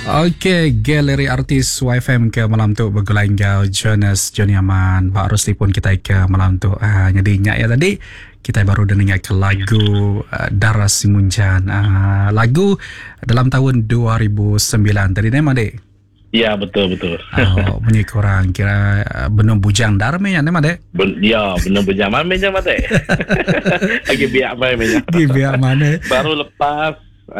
Okey, galeri artis YFM ke malam tu bergulai kau Jonas Johnny Aman. Pak Rusli pun kita ke malam tu. Jadi ingat ya tadi kita baru dengar ke lagu Daras Simunjan. Lagu dalam tahun 2009 tadi nama dek. Ya, betul. Bunyi korang kira benung bujang darme ya nama dek. Ya, benar bujang mana meja mate. Lagi biak mana meja. Di biar mana? Baru lepas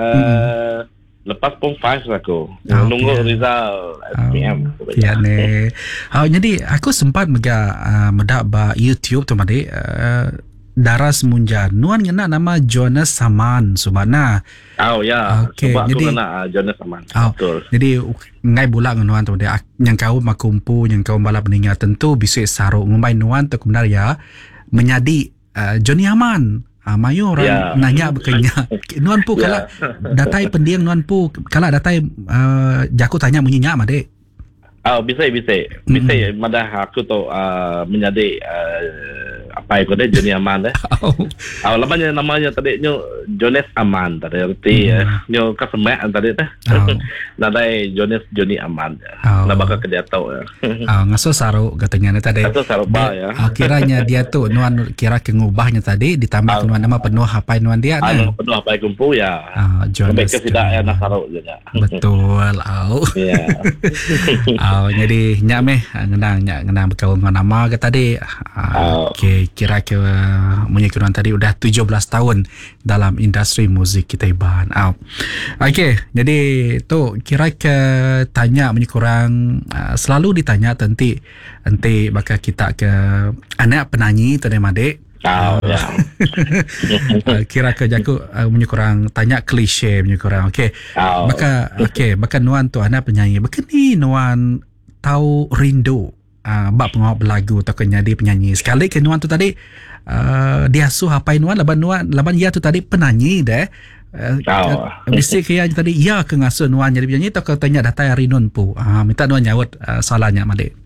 lepas pom 5 aku. Nunggu result SPM. Ya ne. Jadi aku sempat medak ba YouTube tu made Daras Munjan. Nuan kena nama Jonas Saman Subana. Ya. Okay, Sebab jadi, aku kena Jonas Saman. Betul. Jadi ngai bulan nuan tu dia yang kau makumpu yang kau balap meninggal tentu bisa saruk ngumbai nuan tu kebenar ya menyadi Johnny Aman. Mayu orang nanya berkenya. Nuan pu kalau datai pendiang nuan pu kalau datai jaku tanya munyinya made. Bisa. Madah aku tu menjadi apa itu dia Johnny Aman deh. Namanya tadi nyo Jonas Aman tadi arti nyo kasemek tadi teh. Nadai Johnny Aman. Nak bakal kerja tahu ya. Ngaso saru katanya tadi. Ngaso saru ba ya. Kiranya dia tu nuan kira kengubahnya tadi ditambah nuan nama penuh hapai nuan dia kan. Penuh hapai kumpu ya. Jonas tidak ya nak saru juga. Betul. Ya. Jadi nyak ngenang berkawan dengan nama ke tadi. Okey, kira ke menyekiran tadi udah 17 tahun dalam industri muzik kita iban. Okey, jadi tu kira ke tanya menyekurang selalu ditanya nanti bakal kita ke anak penyanyi tadi Madek. Ya. Kira ke jaku menyekurang tanya klise menyekurang. Okey. Baka nuan tu anak penyanyi. Baka ni nuan tahu rindu bab pengawal lagu atau kenyadi penyanyi. Sekali ke nuan tu tadi dia suh apa nuan laban ia tu tadi penyanyi deh. Bisik ke tadi ia ke ngasuh nuan jadi penyanyi atau ke tanya datai rinun pu. Minta nuan nyawut salahnya Madek.